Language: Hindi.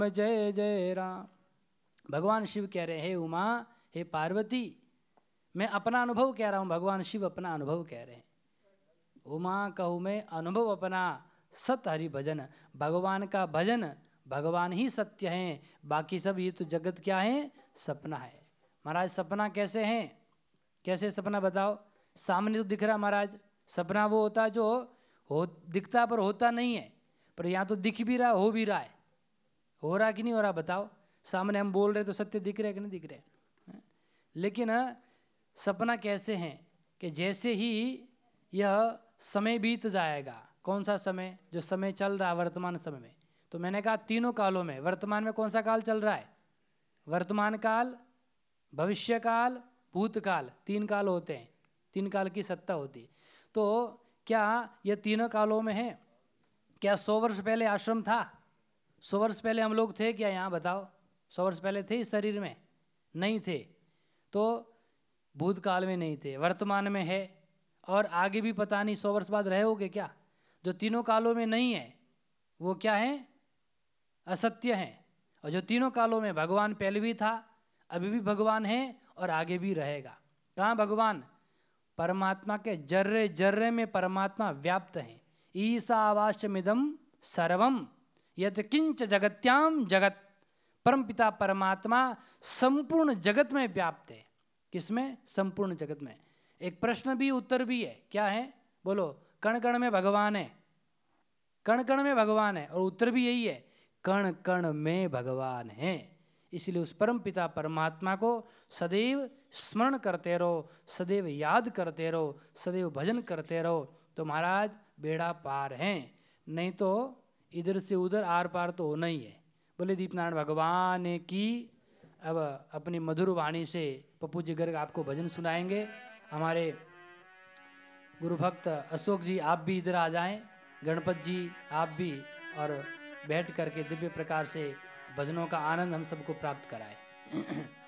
जय जय राम। भगवान शिव कह रहे हैं, हे उमा, हे पार्वती, मैं अपना अनुभव कह रहा हूँ, भगवान शिव अपना अनुभव कह रहे हैं। उमा कहूँ मैं अनुभव अपना, सत हरि भजन। भगवान का भजन, भगवान ही सत्य हैं, बाकी सब ये तो जगत क्या है, सपना है। महाराज सपना कैसे हैं, कैसे सपना बताओ। सामने तो दिख रहा महाराज, सपना वो होता है जो हो दिखता पर होता नहीं है, पर यहाँ तो दिख भी रहा, हो भी रहा है। हो रहा कि नहीं हो रहा बताओ। सामने हम बोल रहे तो सत्य दिख रहे कि नहीं दिख रहे। लेकिन सपना कैसे हैं कि जैसे ही यह समय बीत जाएगा, कौन सा समय, जो समय चल रहा है वर्तमान समय में, तो मैंने कहा तीनों कालों में, वर्तमान में कौन सा काल चल रहा है, वर्तमान काल, भविष्य काल, भूतकाल, तीन काल होते हैं, तीन काल की सत्ता होती है। तो क्या यह तीनों कालों में है? क्या 100 वर्ष पहले आश्रम था? 100 वर्ष पहले हम लोग थे क्या यहाँ बताओ? 100 वर्ष पहले थे इस शरीर में? नहीं थे। तो भूतकाल में नहीं थे, वर्तमान में है, और आगे भी पता नहीं 100 वर्ष बाद रहोगे क्या। जो तीनों कालों में नहीं है वो क्या है, असत्य है। और जो तीनों कालों में भगवान पहले भी था, अभी भी भगवान है और आगे भी रहेगा। कहाँ भगवान? परमात्मा के जर्रे जर्रे में परमात्मा व्याप्त है। ईशावास्यमिदं सर्वम यत् किंच जगत्याम जगत। परमपिता परमात्मा संपूर्ण जगत में व्याप्त है। किसमें? संपूर्ण जगत में। एक प्रश्न भी उत्तर भी है, क्या है बोलो? कण कण में भगवान है, कण कण में भगवान है, और उत्तर भी यही है, कण कण में भगवान है। इसलिए उस परम पिता परमात्मा को सदैव स्मरण करते रहो, सदैव याद करते रहो, सदैव भजन करते रहो, तो महाराज बेड़ा पार है। नहीं तो इधर से उधर आर पार तो होना ही है। बोले दीपनारायण भगवान की। अब अपनी मधुर वाणी से पप्पू जी गर्ग आपको भजन सुनाएंगे। हमारे गुरु भक्त अशोक जी आप भी इधर आ जाएं, गणपत जी आप भी, और बैठ करके दिव्य प्रकार से भजनों का आनंद हम सबको प्राप्त कराएं।